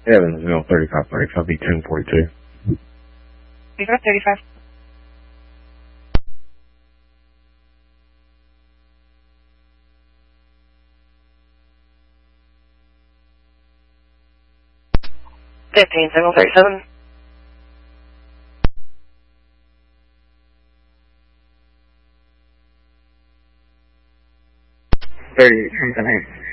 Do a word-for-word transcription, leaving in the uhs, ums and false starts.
Evansville, thirty-five thirty-five, be ten forty-two. thirty-five thirty-five. Fifteen, single thirty-seven. Thirty, I'm gonna